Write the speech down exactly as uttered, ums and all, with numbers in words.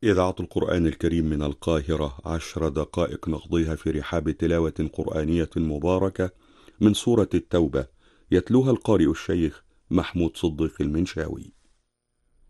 إذاعة القرآن الكريم من القاهرة، عشر دقائق نقضيها في رحاب تلاوة قرآنية مباركة من سورة التوبة، يتلوها القارئ الشيخ محمود صديق المنشاوي.